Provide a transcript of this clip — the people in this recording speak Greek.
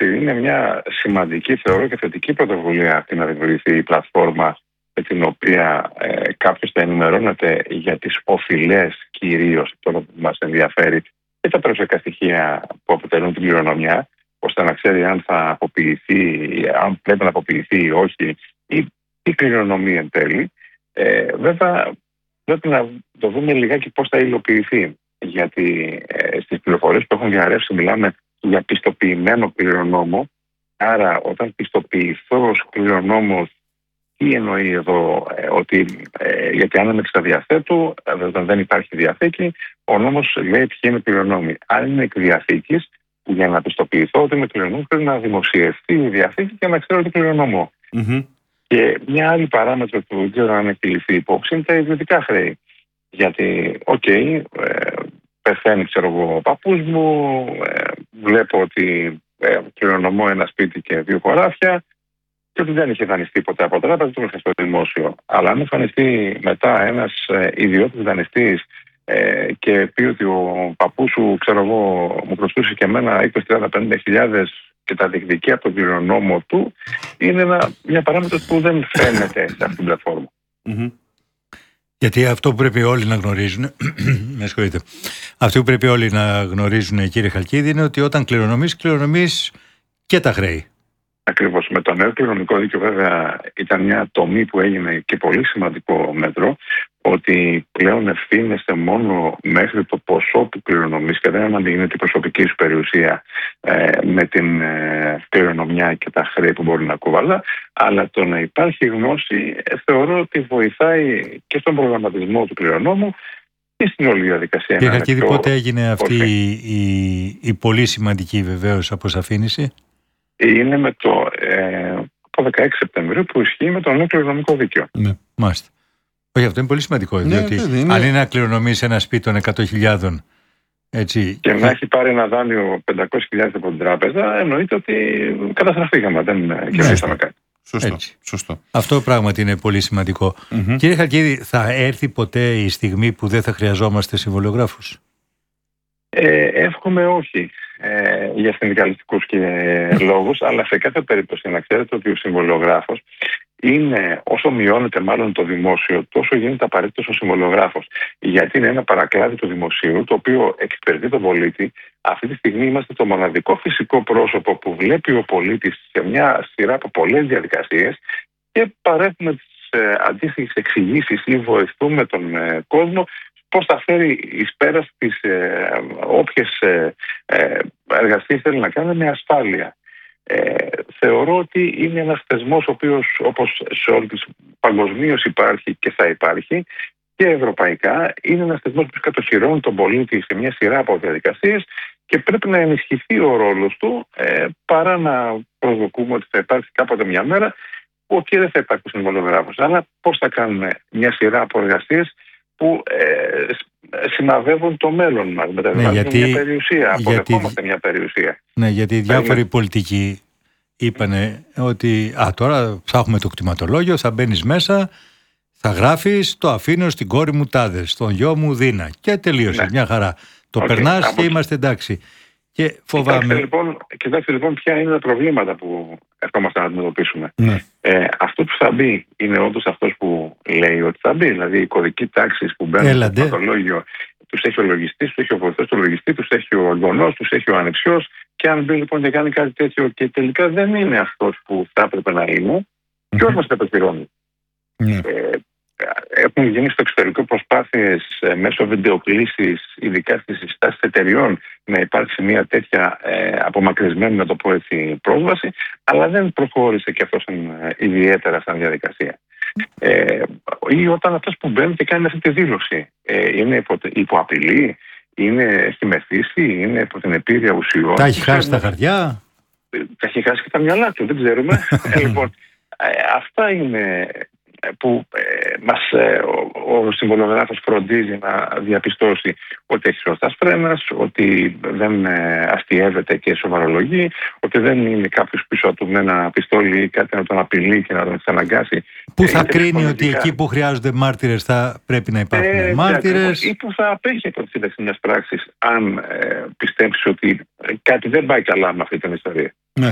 εντάξει, είναι μια σημαντική, θεωρώ, και θετική πρωτοβουλία αυτή να δημιουργηθεί η πλατφόρμα με την οποία κάποιος θα ενημερώνεται για τις οφειλές κυρίως, τώρα που μας ενδιαφέρει, και τα περιουσιακά στοιχεία που αποτελούν την κληρονομιά, ώστε να ξέρει αν θα αποποιηθεί, αν πρέπει να αποποιηθεί ή όχι, ή η κληρονομία εν τέλει. Βέβαια, πρέπει να το δούμε λιγάκι πώς θα υλοποιηθεί. Γιατί στις πληροφορίες που έχουν διαρρεύσει μιλάμε για πιστοποιημένο κληρονόμο. Άρα, όταν πιστοποιηθώ ως κληρονόμος, τι εννοεί εδώ, γιατί αν είναι στα διαθέτου, όταν δεν υπάρχει διαθήκη, ο νόμος λέει ποιοι είναι κληρονόμοι. Αν είναι εκ διαθήκης, για να πιστοποιηθώ ότι είμαι κληρονόμος, πρέπει να δημοσιευτεί η διαθήκη και να ξέρω ότι κληρονομώ. Mm-hmm. Και μια άλλη παράμετρο που δεν ξέρω αν έχει ληφθεί υπόψη είναι τα ιδιωτικά χρέη. Γιατί, πεθαίνει, ξέρω εγώ, ο παππούς μου, βλέπω ότι κληρονομώ ένα σπίτι και 2 χωράφια, και ότι δεν είχε δανειστεί ποτέ από τράπεζα, το είχα στο δημόσιο. Αλλά αν εμφανιστεί μετά ένας ιδιώτης δανειστής και πει ότι ο παππούς σου, ξέρω εγώ, μου προστούσε και εμένα 20, 30, 50 χιλιάδες και τα διεκδικεί από τον κληρονόμο του, είναι μια παράμετρος που δεν φαίνεται σε αυτήν την πλατφόρμα. Mm-hmm. Γιατί αυτό που πρέπει όλοι να γνωρίζουν, με συγχωρείτε, αυτό που πρέπει όλοι να γνωρίζουν, κύριε Χαλκίδη, είναι ότι όταν κληρονομείς και τα χρέη. Ακριβώς. Με το νέο κληρονομικό δίκαιο, βέβαια, ήταν μια τομή που έγινε και πολύ σημαντικό μέτρο, ότι πλέον ευθύνεσαι μόνο μέχρι το ποσό που κληρονομείς και δεν αναδεικνύεται η προσωπική σου περιουσία με την κληρονομιά και τα χρέη που μπορεί να κουβαλά, αλλά το να υπάρχει γνώση θεωρώ ότι βοηθάει και στον προγραμματισμό του κληρονόμου και στην όλη διαδικασία. Κύριε Χαλκίδη, πότε έγινε αυτή η πολύ σημαντική βεβαίως αποσαφήνιση? Είναι με το 16 Σεπτεμβρίου που ισχύει με το νέο κληρονομικό δίκαιο. Ναι, μάλιστα. Όχι, αυτό είναι πολύ σημαντικό, διότι αν είναι να κληρονομείς ένα σπίτι των 100.000, έτσι, και να έχει πάρει ένα δάνειο 500.000 από την τράπεζα, εννοείται ότι καταστραφήκαμε, δεν κερδίσαμε κάτι. Σωστό. Αυτό πράγματι είναι πολύ σημαντικό. Mm-hmm. Κύριε Χαλκίδη, θα έρθει ποτέ η στιγμή που δεν θα χρειαζόμαστε συμβολογράφους? Εύχομαι όχι, για συνδικαλιστικούς και λόγους, αλλά σε κάθε περίπτωση να ξέρετε ότι ο συμβολογράφος είναι, όσο μειώνεται μάλλον το δημόσιο, τόσο γίνεται απαραίτητος ο συμβολογράφος. Γιατί είναι ένα παρακλάδι του δημοσίου, το οποίο εξυπηρετεί τον πολίτη. Αυτή τη στιγμή είμαστε το μοναδικό φυσικό πρόσωπο που βλέπει ο πολίτης σε μια σειρά από πολλές διαδικασίες και παρέχουμε τις αντίστοιχες εξηγήσεις ή βοηθούμε τον κόσμο πώς θα φέρει εις πέρας τις όποιες εργασίες θέλει να κάνει με ασφάλεια. Θεωρώ ότι είναι ένας θεσμός ο οποίος, όπως σε όλη της παγκοσμίως υπάρχει και θα υπάρχει και ευρωπαϊκά, είναι ένας θεσμός που κατοχυρώνει τον πολίτη σε μια σειρά από διαδικασίες και πρέπει να ενισχυθεί ο ρόλος του, παρά να προσδοκούμε ότι θα υπάρξει κάποτε μια μέρα ότι δεν θα υπάρχει συμβολογράφος. Αλλά πώς θα κάνουμε μια σειρά από εργασίες που συναδεύουν το μέλλον μας, μεταβιβάζουν μια περιουσία, αποδεχόμαστε μια περιουσία. Ναι, γιατί οι διάφοροι πολιτικοί είπανε ότι τώρα θα έχουμε το κτηματολόγιο, θα μπαίνεις μέσα, θα γράφεις το αφήνω στην κόρη μου τάδε, στον γιο μου δίνα και τελείωσε, μια χαρά. Το περνάς και είμαστε εντάξει. Και φοβάμαι... Κοιτάξτε λοιπόν ποια είναι τα προβλήματα που ερχόμαστε να αντιμετωπίσουμε. Ναι. Αυτό που θα μπει είναι όντως αυτός που λέει ότι θα μπει. Δηλαδή οι κωδικοί τάξεις που μπαίνουν στο κτηματολόγιο, τους έχει ο λογιστής, τους έχει ο βοηθός του λογιστή, τους έχει ο εγγονός, τους έχει ο ανεψιός. Και αν μπει λοιπόν και κάνει κάτι τέτοιο και τελικά δεν είναι αυτός που θα έπρεπε να είναι, ποιος μας κατοχυρώνει? Έχουν γίνει στο εξωτερικό προσπάθειες μέσω βιντεοκλήσης, ειδικά στις συστάσεις εταιριών, να υπάρξει μια τέτοια απομακρυσμένη, να το πω έτσι, πρόσβαση, αλλά δεν προχώρησε και αυτό ιδιαίτερα σαν διαδικασία. Ή όταν αυτός που μπαίνει και κάνει αυτή τη δήλωση είναι υπό απειλή, έχει μεθύσει, είναι υπό την επίρρεια ουσιών. Τα έχει χάσει τα χαρτιά. Τα έχει χάσει και τα μυαλά του, δεν ξέρουμε. Λοιπόν, αυτά είναι που ο συμβολογράφος φροντίζει να διαπιστώσει ότι έχει σωστά φρένας, ότι δεν αστιεύεται και σοβαρολογεί, ότι δεν είναι κάποιος πίσω του με ένα πιστόλι ή κάτι να τον απειλεί και να τον εξαναγκάσει. Πού θα κρίνει ότι εκεί που χρειάζονται μάρτυρες θα πρέπει να υπάρχουν μάρτυρες? Ή που θα απέχει από τη σύνταξη μιας πράξης αν πιστέψει ότι κάτι δεν πάει καλά με αυτή την ιστορία.